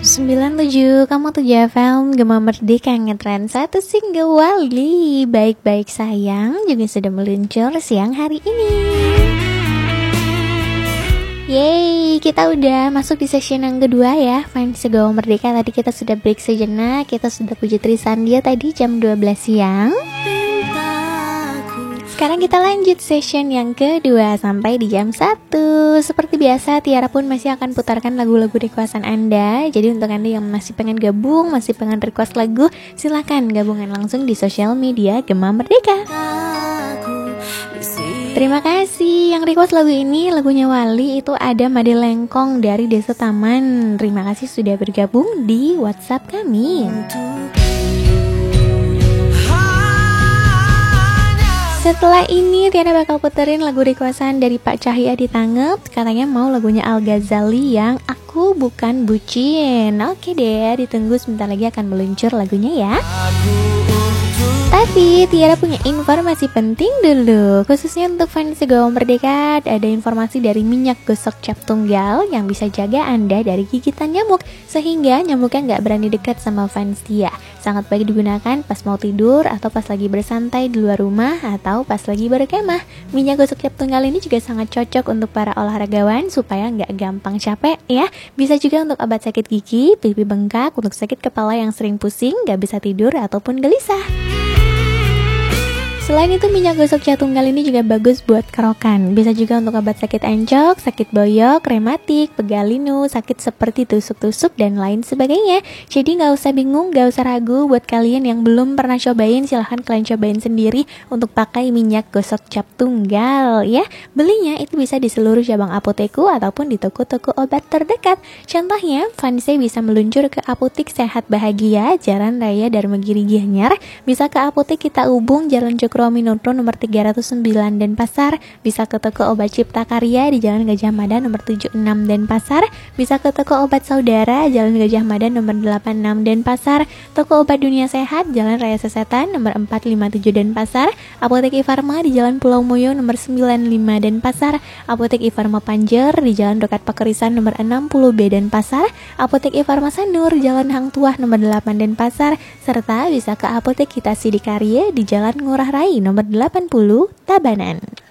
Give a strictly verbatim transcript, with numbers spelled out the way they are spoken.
sembilan tujuh kamu tujuh F M Gema Merdeka ngetren satu single Wali Baik-baik sayang juga sudah meluncur siang hari ini. Yeay, kita udah masuk di session yang kedua ya Fans Gema Merdeka. Tadi kita sudah break sejenak, kita sudah puji Trisandia tadi jam dua belas siang. Sekarang kita lanjut session yang kedua sampai di jam satu. Seperti biasa, Tiara pun masih akan putarkan lagu-lagu requestan Anda. Jadi untuk Anda yang masih pengen gabung, masih pengen request lagu, silakan gabungan langsung di sosial media Gema Merdeka. Terima kasih yang request lagu ini, lagunya Wali itu ada Made Lengkong dari Desa Taman. Terima kasih sudah bergabung di WhatsApp kami. Setelah ini Tiana bakal puterin lagu requestan dari Pak Cahya di Tanggep. Katanya mau lagunya Al Ghazali yang Aku Bukan Bucin. Oke deh, ditunggu sebentar lagi akan meluncur lagunya ya. Tapi Tiara punya informasi penting dulu. Khususnya untuk fans Gema Merdeka, ada informasi dari minyak gosok cap tunggal yang bisa jaga Anda dari gigitan nyamuk, sehingga nyamuknya nggak berani dekat sama fans dia. Sangat baik digunakan pas mau tidur atau pas lagi bersantai di luar rumah atau pas lagi berkemah. Minyak gosok cap tunggal ini juga sangat cocok untuk para olahragawan supaya nggak gampang capek ya. Bisa juga untuk obat sakit gigi, pipi bengkak, untuk sakit kepala yang sering pusing, nggak bisa tidur ataupun gelisah. Selain itu, minyak gosok cap tunggal ini juga bagus buat kerokan. Bisa juga untuk obat sakit encok, sakit boyok, rematik, pegal linu, sakit seperti tusuk-tusuk, dan lain sebagainya. Jadi nggak usah bingung, nggak usah ragu. Buat kalian yang belum pernah cobain, silahkan kalian cobain sendiri untuk pakai minyak gosok cap tunggal ya. Belinya itu bisa di seluruh cabang apoteku ataupun di toko-toko obat terdekat. Contohnya, fansnya bisa meluncur ke Apotik Sehat Bahagia, Jalan Raya Dharmagiri Gianyar. Bisa ke Apotek Kita Ubung, Jalan Cokro Minotro nomor tiga ratus sembilan Denpasar. Bisa ke toko obat Cipta Karya di Jalan Gajah Mada nomor tujuh puluh enam Denpasar. Bisa ke toko obat Saudara Jalan Gajah Mada nomor delapan puluh enam Denpasar. Toko obat Dunia Sehat Jalan Raya Sesetan nomor empat lima tujuh Denpasar. Apotek Ifarma di Jalan Pulau Moyo nomor sembilan puluh lima Denpasar. Apotek Ifarma Panjer di Jalan Rokat Pakerisan nomor enam puluh B Denpasar. Apotek Ifarma Sanur Jalan Hang Tuah nomor delapan Denpasar. Serta bisa ke Apotek Kita Sidikarya di Jalan Ngurah Rai nomor delapan puluh Tabanan.